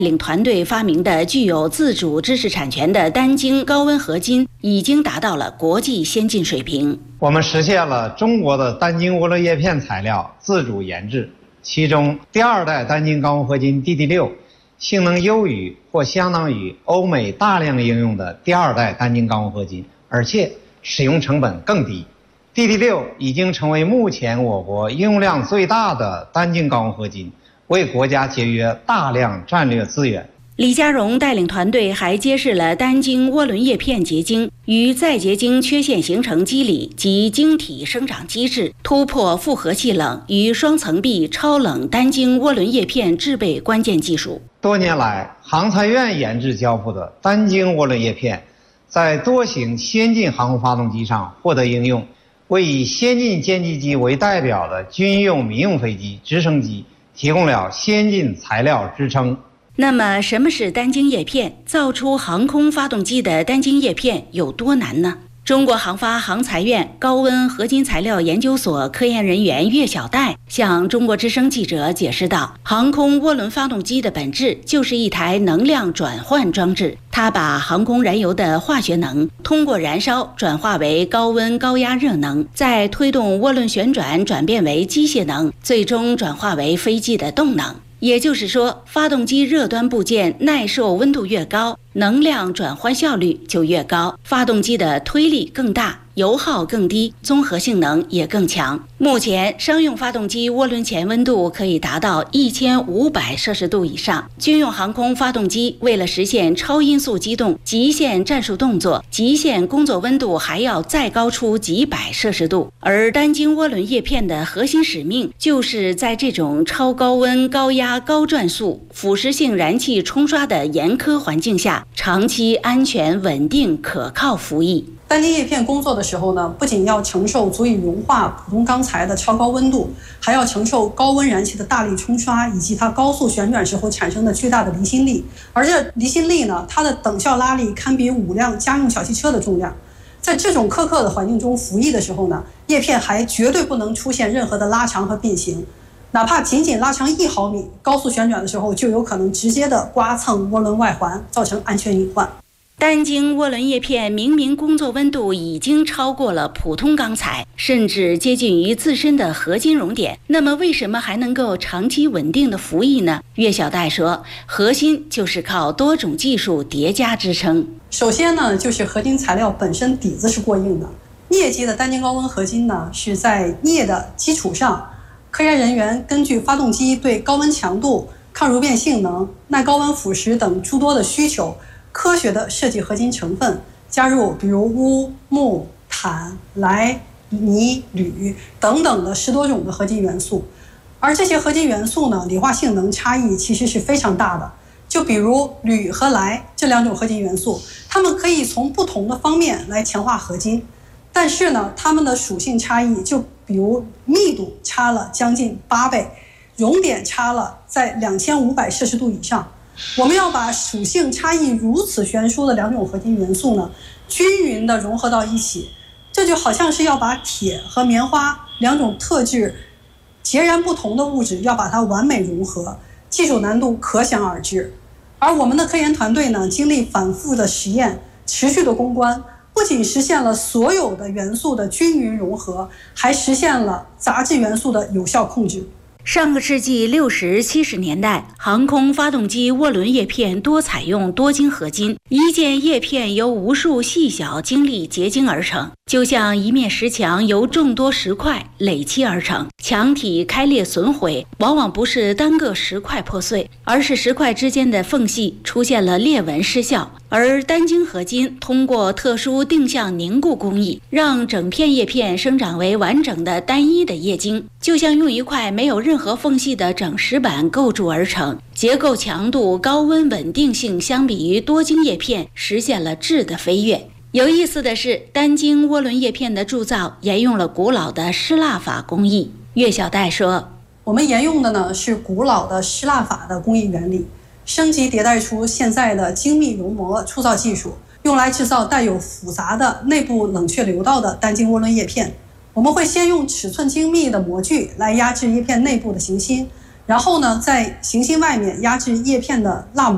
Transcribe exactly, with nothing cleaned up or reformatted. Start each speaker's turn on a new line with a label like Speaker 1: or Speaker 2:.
Speaker 1: 领团队发明的具有自主知识产权的单晶高温合金已经达到了国际先进水平。
Speaker 2: 我们实现了中国的单晶涡轮叶片材料自主研制，其中第二代单晶高温合金 D D 六 性能优于或相当于欧美大量应用的第二代单晶高温合金，而且使用成本更低。D D 六 已经成为目前我国应用量最大的单晶高温合金，为国家节约大量战略资源。
Speaker 1: 李家荣带领团队还揭示了单晶涡轮叶片结晶与再结晶缺陷形成机理及晶体生长机制，突破复合气冷与双层壁超冷单晶涡轮叶片制备关键技术。
Speaker 2: 多年来，航材院研制交付的单晶涡轮叶片在多型先进航空发动机上获得应用，为以先进歼击机为代表的军用民用飞机、直升机提供了先进材料支撑。
Speaker 1: 那么什么是单晶叶片？造出航空发动机的单晶叶片有多难呢？中国航发航材院高温合金材料研究所科研人员岳小代向中国之声记者解释道，航空涡轮发动机的本质就是一台能量转换装置，它把航空燃油的化学能通过燃烧转化为高温高压热能，再推动涡轮旋转转变为机械能，最终转化为飞机的动能。也就是说，发动机热端部件耐受温度越高，能量转换效率就越高，发动机的推力更大，油耗更低，综合性能也更强。目前商用发动机涡轮前温度可以达到一千五百摄氏度以上，军用航空发动机为了实现超音速机动、极限战术动作，极限工作温度还要再高出几百摄氏度。而单晶涡轮叶片的核心使命就是在这种超高温、高压、高转速、腐蚀性燃气冲刷的严苛环境下，长期安全、稳定、可靠服役。
Speaker 3: 单晶叶片工作的时候呢，不仅要承受足以融化普通钢材的超高温度，还要承受高温燃气的大力冲刷，以及它高速旋转时候产生的巨大的离心力。而这离心力呢，它的等效拉力堪比五辆家用小汽车的重量。在这种苛刻的环境中服役的时候呢，叶片还绝对不能出现任何的拉长和变形，哪怕仅仅拉长一毫米，高速旋转的时候就有可能直接的刮蹭涡轮外环，造成安全隐患。
Speaker 1: 单晶涡轮叶片明明工作温度已经超过了普通钢材，甚至接近于自身的合金熔点，那么为什么还能够长期稳定的服役呢？岳小代说，核心就是靠多种技术叠加支撑。
Speaker 3: 首先呢，就是合金材料本身底子是过硬的。镍基的单晶高温合金呢，是在镍的基础上，科研人员根据发动机对高温强度、抗熔变性能、耐高温腐蚀等诸多的需求，科学的设计合金成分，加入比如钨、钼、钽、氖、镁、铝等等的十多种的合金元素。而这些合金元素呢，理化性能差异其实是非常大的。就比如铝和氖这两种合金元素，它们可以从不同的方面来强化合金，但是呢，它们的属性差异，就比如密度差了将近八倍，熔点差了在两千五百摄氏度以上。我们要把属性差异如此悬殊的两种合金元素呢，均匀地融合到一起，这就好像是要把铁和棉花两种特质截然不同的物质，要把它完美融合，技术难度可想而知。而我们的科研团队呢，经历反复的实验，持续的攻关，不仅实现了所有的元素的均匀融合，还实现了杂质元素的有效控制。
Speaker 1: 上个世纪六十、七十年代，航空发动机涡轮叶片多采用多晶合金，一件叶片由无数细小晶粒结晶而成，就像一面石墙由众多石块垒砌而成。墙体开裂损毁，往往不是单个石块破碎，而是石块之间的缝隙出现了裂纹失效。而单晶合金通过特殊定向凝固工艺，让整片叶片生长为完整的单一的叶晶，就像用一块没有任何缝隙的整石板构筑而成，结构强度、高温稳定性相比于多晶叶片实现了质的飞跃。有意思的是，单晶涡轮叶片的铸造沿用了古老的失蜡法工艺。岳小代说，
Speaker 3: 我们沿用的呢是古老的失蜡法的工艺原理，升级迭代出现在的精密熔膜铸造技术，用来制造带有复杂的内部冷却流道的单晶涡轮叶片。我们会先用尺寸精密的模具来压制叶片内部的行芯，然后呢，在行芯外面压制叶片的蜡膜。